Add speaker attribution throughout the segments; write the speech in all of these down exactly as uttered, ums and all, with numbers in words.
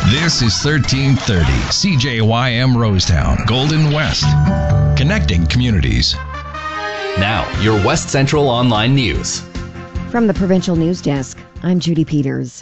Speaker 1: This is thirteen thirty C J Y M Rosetown, Golden West, connecting communities.
Speaker 2: Now, your West Central Online News.
Speaker 3: From the Provincial News Desk, I'm Judy Peters.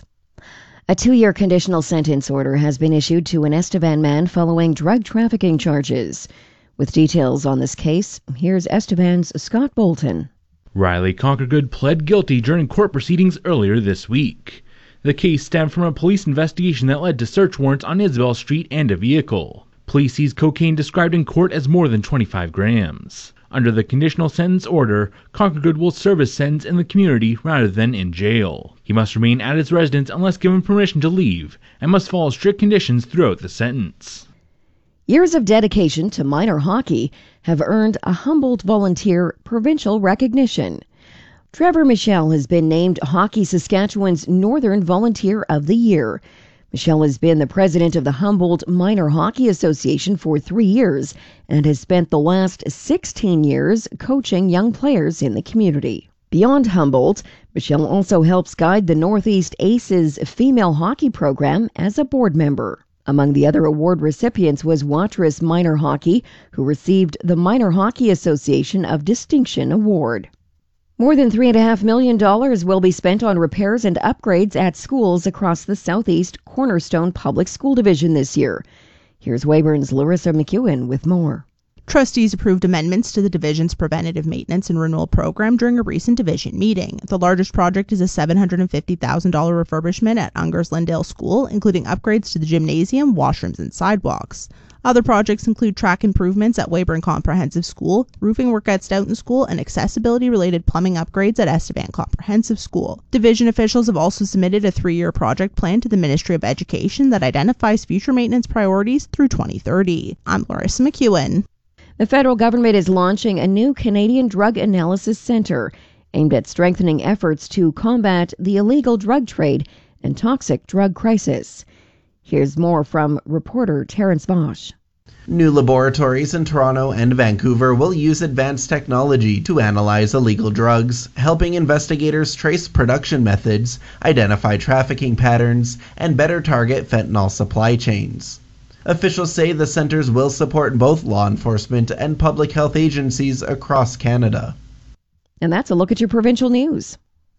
Speaker 3: A two-year conditional sentence order has been issued to an Estevan man following drug trafficking charges. With details on this case, here's Estevan's Scott Bolton.
Speaker 4: Riley Conquergood pled guilty during court proceedings earlier this week. The case stemmed from a police investigation that led to search warrants on Isabel Street and a vehicle. Police seized cocaine described in court as more than twenty-five grams. Under the conditional sentence order, Conquergood will serve his sentence in the community rather than in jail. He must remain at his residence unless given permission to leave, and must follow strict conditions throughout the sentence.
Speaker 3: Years of dedication to minor hockey have earned a Humboldt volunteer provincial recognition. Trevor Michel has been named Hockey Saskatchewan's Northern Volunteer of the Year. Michel has been the president of the Humboldt Minor Hockey Association for three years and has spent the last sixteen years coaching young players in the community. Beyond Humboldt, Michel also helps guide the Northeast Aces female hockey program as a board member. Among the other award recipients was Watrous Minor Hockey, who received the Minor Hockey Association of Distinction Award. More than three point five million dollars will be spent on repairs and upgrades at schools across the Southeast Cornerstone Public School Division this year. Here's Weyburn's Larissa McEwen with more.
Speaker 5: Trustees approved amendments to the division's preventative maintenance and renewal program during a recent division meeting. The largest project is a seven hundred fifty thousand dollars refurbishment at Ungers Lindale School, including upgrades to the gymnasium, washrooms, and sidewalks. Other projects include track improvements at Weyburn Comprehensive School, roofing work at Stoughton School, and accessibility-related plumbing upgrades at Estevan Comprehensive School. Division officials have also submitted a three-year project plan to the Ministry of Education that identifies future maintenance priorities through twenty thirty. I'm Larissa McEwen.
Speaker 3: The federal government is launching a new Canadian Drug Analysis Centre aimed at strengthening efforts to combat the illegal drug trade and toxic drug crisis. Here's more from reporter Terrence Bosch.
Speaker 6: New laboratories in Toronto and Vancouver will use advanced technology to analyze illegal drugs, helping investigators trace production methods, identify trafficking patterns, and better target fentanyl supply chains. Officials say the centers will support both law enforcement and public health agencies across Canada.
Speaker 3: And that's a look at your provincial news.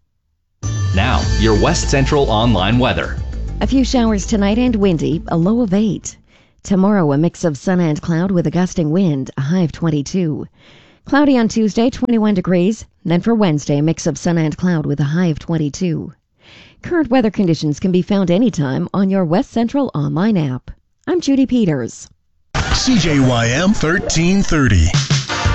Speaker 2: Now, your West Central Online weather.
Speaker 3: A few showers tonight and windy, a low of eight. Tomorrow, a mix of sun and cloud with a gusting wind, a high of twenty-two. Cloudy on Tuesday, twenty-one degrees. Then for Wednesday, a mix of sun and cloud with a high of twenty-two. Current weather conditions can be found anytime on your West Central Online app. I'm Judy Peters.
Speaker 1: C J Y M thirteen thirty.